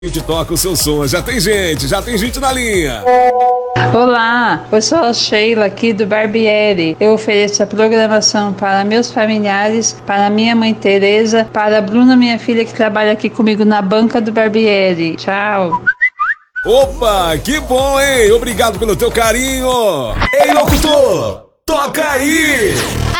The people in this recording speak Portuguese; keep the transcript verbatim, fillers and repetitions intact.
A gente toca o seu som. Já tem gente, já tem gente na linha. Olá, eu sou a Sheila aqui do Barbieri. Eu ofereço a programação para meus familiares, para minha mãe Tereza, para a Bruna, minha filha, que trabalha aqui comigo na banca do Barbieri. Tchau. Opa, que bom, hein? Obrigado pelo teu carinho. Ei, locutor, toca aí!